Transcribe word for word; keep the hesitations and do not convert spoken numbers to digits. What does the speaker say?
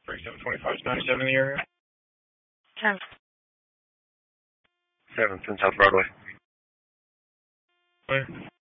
thirty-seven twenty-five, ninety-seven in the area. ten. seventh and South Broadway. Clear.